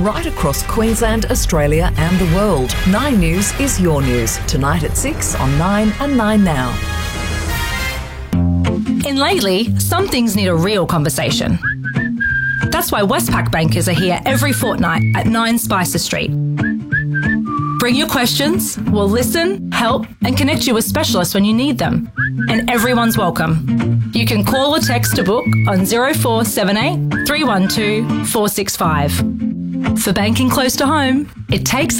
right across Queensland, Australia and the world. 9 News is your news. Tonight at 6 on 9 and 9 Now. In Lately, some things need a real conversation. That's why Westpac bankers are here every fortnight at 9 Spicer Street. Bring your questions, we'll listen, help and connect you with specialists when you need them. And everyone's welcome. You can call or text to book on 0478 312 465. For banking close to home, it takes